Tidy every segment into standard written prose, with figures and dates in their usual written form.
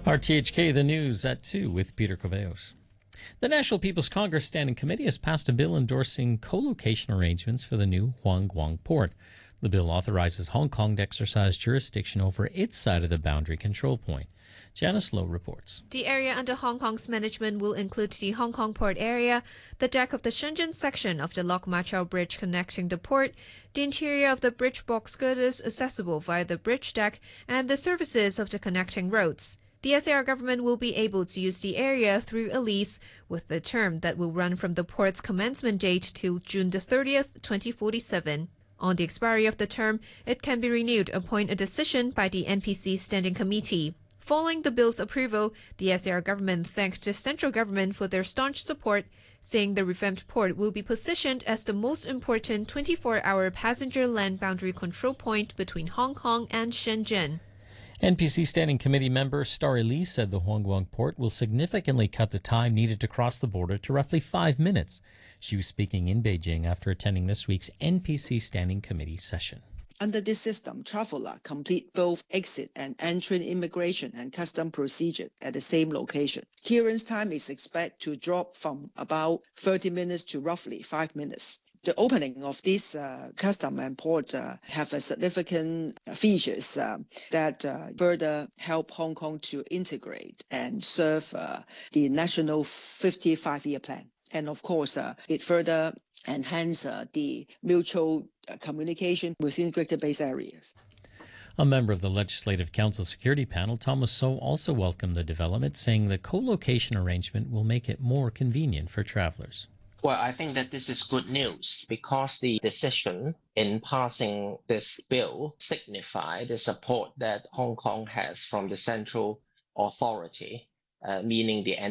RTHK, the news at 2 with Peter Coveos. The National People's Congress Standing Committee has passed a bill endorsing co-location arrangements for the new Huang Guang port. The bill authorizes Hong Kong to exercise jurisdiction over its side of the boundary control point. Janice Lowe reports. The area under Hong Kong's management will include the Hong Kong port area, the deck of the Shenzhen section of the Lok Ma Chau Bridge connecting the port, the interior of the bridge box girders accessible via the bridge deck, and the surfaces of the connecting roads. The SAR government will be able to use the area through a lease with the term that will run from the port's commencement date till June 30th, 2047. On the expiry of the term, it can be renewed upon a decision by the NPC Standing Committee. Following the bill's approval, the SAR government thanked the central government for their staunch support, saying the revamped port will be positioned as the most important 24-hour passenger land boundary control point between Hong Kong and Shenzhen. NPC Standing Committee member Starry Lee said the Huang Guang port will significantly cut the time needed to cross the border to roughly 5 minutes. She was speaking in Beijing after attending this week's NPC Standing Committee session. Under this system, traveler complete both exit and entry immigration and custom procedure at the same location. Clearance time is expected to drop from about 30 minutes to roughly 5 minutes. The opening of this custom and port have a significant features that further help Hong Kong to integrate and serve the national 55-year plan. And of course, it further enhance the mutual communication within Greater Bay areas. A member of the Legislative Council Security Panel, Thomas So, also welcomed the development, saying the co-location arrangement will make it more convenient for travelers. Well, I think that this is good news because the decision in passing this bill signifies the support that Hong Kong has from the central authority, meaning the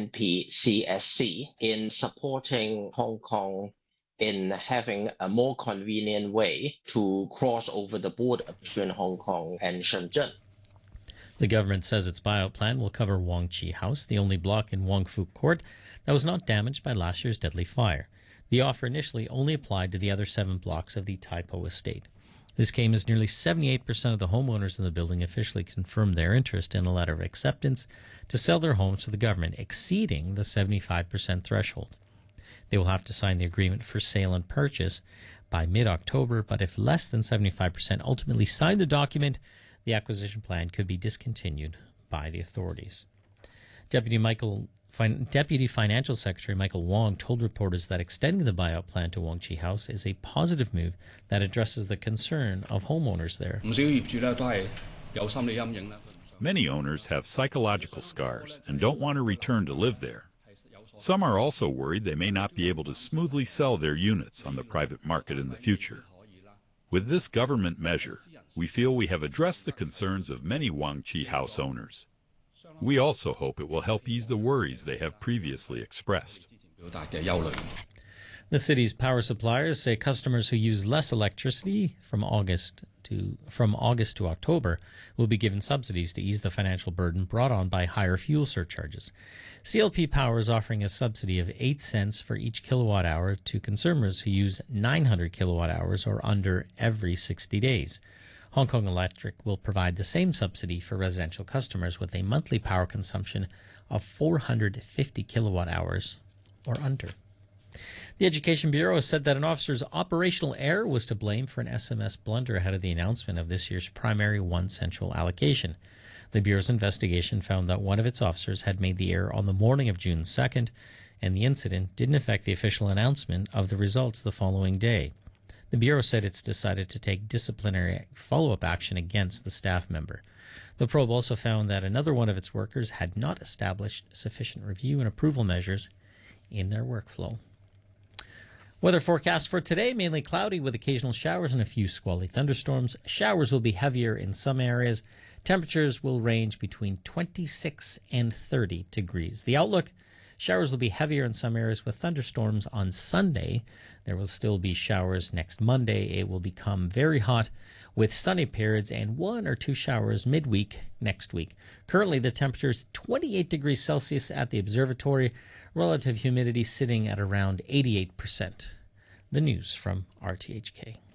NPCSC, in supporting Hong Kong in having a more convenient way to cross over the border between Hong Kong and Shenzhen. The government says its buyout plan will cover Wong Chi House, the only block in Wong Fu Court that was not damaged by last year's deadly fire. The offer initially only applied to the other 7 blocks of the Tai Po estate. This came as nearly 78% of the homeowners in the building officially confirmed their interest in a letter of acceptance to sell their homes to the government, exceeding the 75% threshold. They will have to sign the agreement for sale and purchase by mid-October, but if less than 75% ultimately sign the document, the acquisition plan could be discontinued by the authorities. Deputy Financial Secretary Michael Wong told reporters that extending the buyout plan to Wong Chi House is a positive move that addresses the concern of homeowners there. Many owners have psychological scars and don't want to return to live there. Some are also worried they may not be able to smoothly sell their units on the private market in the future. With this government measure, we feel we have addressed the concerns of many Wong Chi House owners. We also hope it will help ease the worries they have previously expressed. The city's power suppliers say customers who use less electricity from August to October will be given subsidies to ease the financial burden brought on by higher fuel surcharges. CLP Power is offering a subsidy of 8 cents for each kilowatt hour to consumers who use 900 kilowatt hours or under every 60 days. Hong Kong Electric will provide the same subsidy for residential customers with a monthly power consumption of 450 kilowatt hours or under. The Education Bureau has said that an officer's operational error was to blame for an SMS blunder ahead of the announcement of this year's primary One Central allocation. The Bureau's investigation found that one of its officers had made the error on the morning of June 2nd, and the incident didn't affect the official announcement of the results the following day. The Bureau said it's decided to take disciplinary follow-up action against the staff member. The probe also found that another one of its workers had not established sufficient review and approval measures in their workflow. Weather forecast for today, mainly cloudy with occasional showers and a few squally thunderstorms. Showers will be heavier in some areas. Temperatures will range between 26 and 30 degrees. The outlook: showers will be heavier in some areas with thunderstorms on Sunday. There will still be showers next Monday. It will become very hot with sunny periods and 1 or 2 showers midweek next week. Currently, the temperature is 28 degrees Celsius at the observatory. Relative humidity sitting at around 88%. The news from RTHK.